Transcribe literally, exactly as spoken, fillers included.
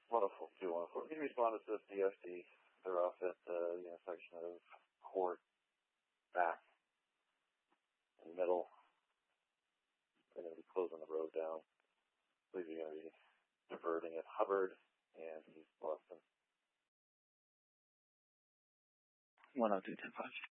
one oh four, two one oh four. He responded to the D F D. They're off at uh, the intersection of Court, back, in the middle. They're going to be closing the road down. I believe you're going to be diverting at Hubbard and East Boston. one oh two, ten five.